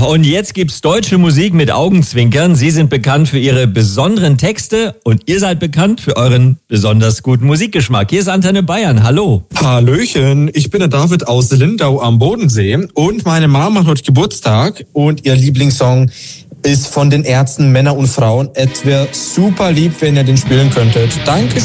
und jetzt gibt's deutsche Musik mit Augenzwinkern. Sie sind bekannt für ihre besonderen Texte und ihr seid bekannt für euren besonders guten Musikgeschmack. Hier ist Antenne Bayern. Hallo. Hallöchen, ich bin der David aus Lindau am Bodensee und meine Mama hat heute Geburtstag und ihr Lieblingssong ist von den Ärzten Männer und Frauen. Es wäre super lieb, wenn ihr den spielen könntet. Danke.